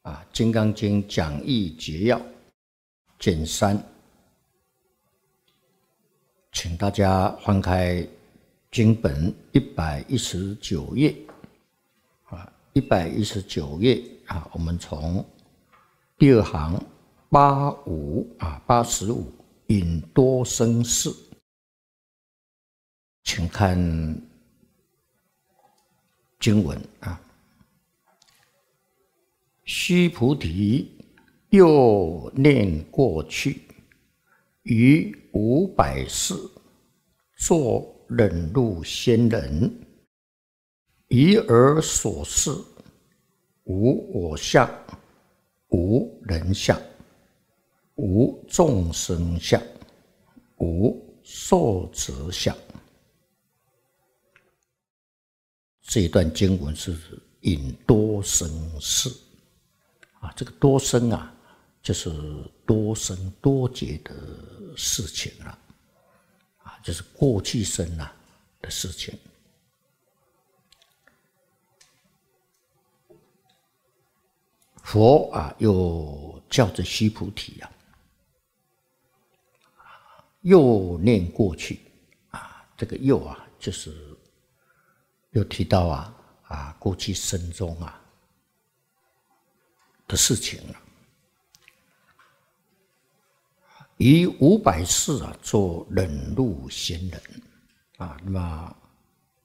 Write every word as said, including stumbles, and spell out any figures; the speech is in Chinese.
啊，《金刚经》讲义节要卷三，请大家翻开经本一百一十九页啊，一百一十九页啊，我们从第二行八五啊八十五引多生事，请看经文啊。须菩提，又念过去，于五百世作忍辱仙人，一而所事，无我相，无人相，无众生相，无寿者相。这一段经文是引多生事啊，这个多生啊，就是多生多劫的事情了啊，就是过去生啊的事情。佛啊，又叫着须菩提啊，又念过去啊，这个又啊，就是又提到啊啊过去生中啊的事情了。于五百世啊，做忍辱仙人啊，那么